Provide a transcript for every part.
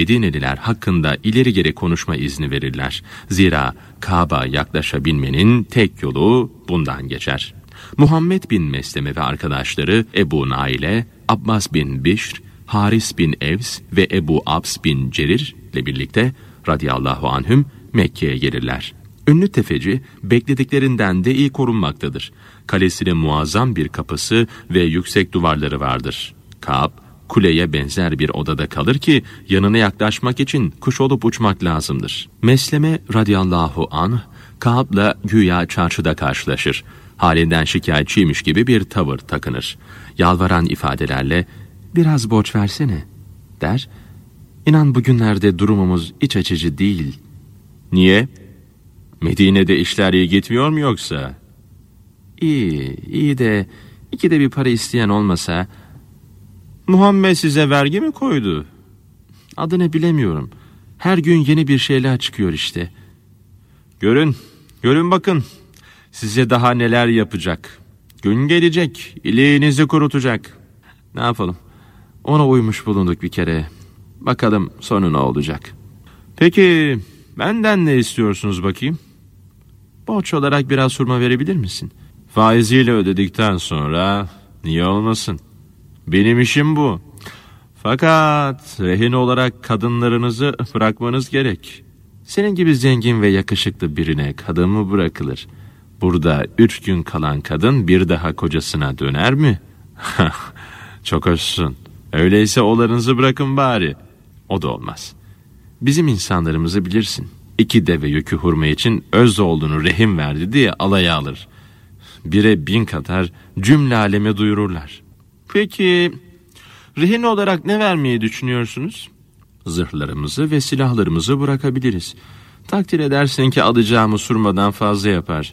Medineliler hakkında ileri geri konuşma izni verirler. Zira Kabe'ye yaklaşabilmenin tek yolu bundan geçer. Muhammed bin Mesleme ve arkadaşları Ebu Naile, Abbas bin Bişr, Haris bin Evs ve Ebu Abs bin Cerir ile birlikte radıyallahu anhüm Mekke'ye gelirler. Ünlü tefeci beklediklerinden de iyi korunmaktadır. Kalesinin muazzam bir kapısı ve yüksek duvarları vardır. Kâb, kuleye benzer bir odada kalır ki yanına yaklaşmak için kuş olup uçmak lazımdır. Mesleme radıyallahu anh, Kâb'la güya çarşıda karşılaşır. Halinden şikayetçiymiş gibi bir tavır takınır. Yalvaran ifadelerle "Biraz borç versene" der. "İnan bugünlerde durumumuz iç açıcı değil." "Niye? Medine'de işler iyi gitmiyor mu yoksa?" İyi de ikide bir para isteyen olmasa." "Muhammed size vergi mi koydu?" "Adını bilemiyorum. Her gün yeni bir şeyler çıkıyor işte." Görün bakın. Size daha neler yapacak. Gün gelecek, iliğinizi kurutacak." "Ne yapalım? Ona uymuş bulunduk bir kere. Bakalım sonu ne olacak." "Peki benden ne istiyorsunuz bakayım?" "Borç olarak biraz hurma verebilir misin?" "Faiziyle ödedikten sonra niye olmasın? Benim işim bu. Fakat rehin olarak kadınlarınızı bırakmanız gerek." "Senin gibi zengin ve yakışıklı birine kadın mı bırakılır? Burada 3 gün kalan kadın bir daha kocasına döner mi?" "Çok hoşsun. Öyleyse oğlanızı bırakın bari." "O da olmaz. Bizim insanlarımızı bilirsin. 2 deve yükü hurma için öz oğlunu rehin verdi diye alaya alır. 1'e 1000 katar cümle aleme duyururlar." "Peki rehin olarak ne vermeyi düşünüyorsunuz?" "Zırhlarımızı ve silahlarımızı bırakabiliriz. Takdir edersin ki alacağımız hurmadan fazla yapar."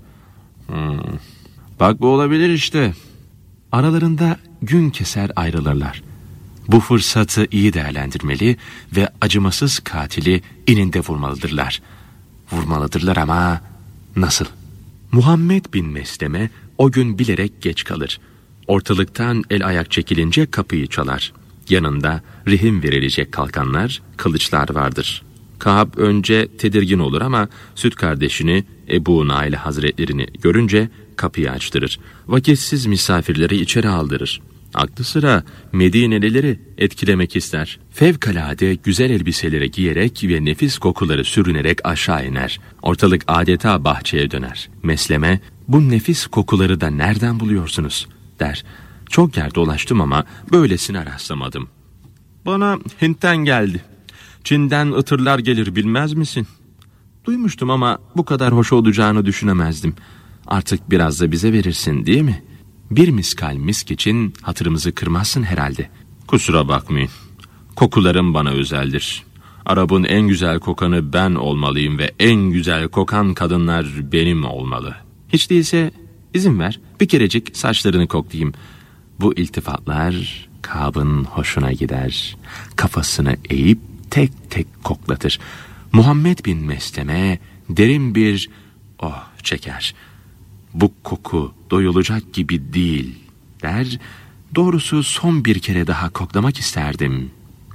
"Bak bu olabilir işte." Aralarında gün keser ayrılırlar. Bu fırsatı iyi değerlendirmeli ve acımasız katili eninde vurmalıdırlar. Vurmalıdırlar ama nasıl? Muhammed bin Mesleme o gün bilerek geç kalır. Ortalıktan el ayak çekilince kapıyı çalar. Yanında rehin verilecek kalkanlar, kılıçlar vardır. Kâb önce tedirgin olur ama süt kardeşini Ebu Naile Hazretlerini görünce kapıyı açtırır. Vakitsiz misafirleri içeri aldırır. Aklı sıra Medinelileri etkilemek ister. Fevkalade güzel elbiseleri giyerek ve nefis kokuları sürünerek aşağı iner. Ortalık adeta bahçeye döner. Mesleme, "Bu nefis kokuları da nereden buluyorsunuz?" der. "Çok yer dolaştım ama böylesine rastlamadım." "Bana Hint'ten geldi. Çin'den ıtırlar gelir bilmez misin?" "Duymuştum ama bu kadar hoş olacağını düşünemezdim. Artık biraz da bize verirsin değil mi? Bir miskal misk için hatırımızı kırmazsın herhalde." "Kusura bakmayın. Kokularım bana özeldir. Arap'ın en güzel kokanı ben olmalıyım ve en güzel kokan kadınlar benim olmalı." "Hiç değilse izin ver, bir kerecik saçlarını koklayayım." Bu iltifatlar Kâb'ın hoşuna gider. Kafasını eğip tek tek koklatır. Muhammed bin Mesleme derin bir "oh" çeker. "Bu koku doyulacak gibi değil" der. "Doğrusu son bir kere daha koklamak isterdim."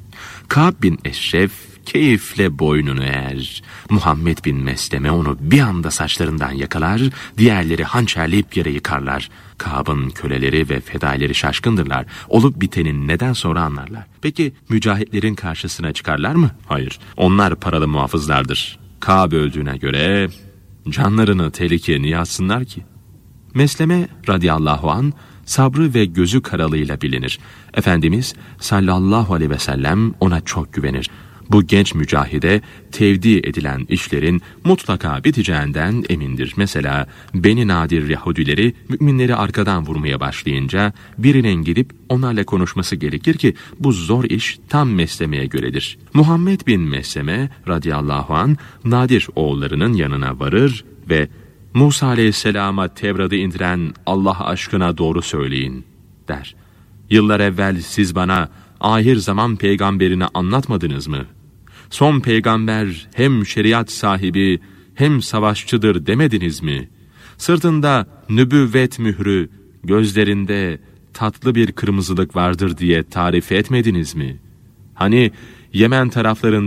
Kâb bin Eşref keyifle boynunu eğer. Muhammed bin Mesleme onu bir anda saçlarından yakalar, diğerleri hançerleyip yere yıkarlar. Kâb'ın köleleri ve fedaileri şaşkındırlar. Olup bitenin neden sonra anlarlar. Peki mücahitlerin karşısına çıkarlar mı? Hayır. Onlar paralı muhafızlardır. Kâb öldüğüne göre canlarını tehlikeye niye atsınlar ki? Mesleme radıyallahu an sabrı ve gözü karalığıyla bilinir. Efendimiz sallallahu aleyhi ve sellem ona çok güvenir. Bu genç mücahide tevdi edilen işlerin mutlaka biteceğinden emindir. Mesela Beni Nadir Yahudileri müminleri arkadan vurmaya başlayınca birinin gidip onlarla konuşması gerekir ki bu zor iş tam Mesleme'ye göredir. Muhammed bin Mesleme radıyallahu an Nadir oğullarının yanına varır ve "Musa aleyhisselama Tevrat'ı indiren Allah aşkına doğru söyleyin" der. "Yıllar evvel siz bana ahir zaman peygamberini anlatmadınız mı? Son peygamber hem şeriat sahibi hem savaşçıdır demediniz mi? Sırtında nübüvvet mührü, gözlerinde tatlı bir kırmızılık vardır diye tarif etmediniz mi? Hani Yemen taraflarında